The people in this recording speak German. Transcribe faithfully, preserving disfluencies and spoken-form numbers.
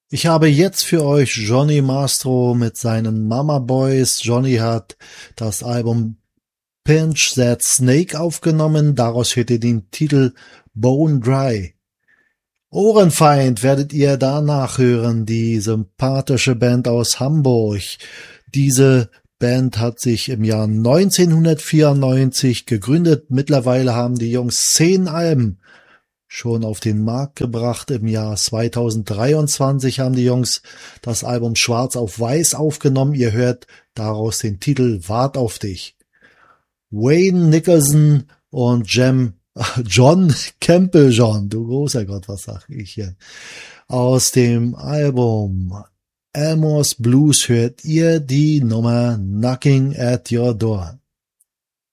Ich habe jetzt für euch Johnny Mastro mit seinen Mama Boys. Johnny hat das Album Pinch That Snake aufgenommen, daraus hört ihr den Titel Bone Dry. Ohrenfeind werdet ihr danach hören, die sympathische Band aus Hamburg. Diese Band hat sich im Jahr neunzehnhundertvierundneunzig gegründet. Mittlerweile haben die Jungs zehn Alben schon auf den Markt gebracht. Im Jahr zweitausenddreiundzwanzig haben die Jungs das Album Schwarz auf Weiß aufgenommen. Ihr hört daraus den Titel Wart auf dich. Wayne Nicholson und Jem, John Campbell John, du großer Gott, was sag ich hier? Aus dem Album Elmo's Blues hört ihr die Nummer Knocking at Your Door.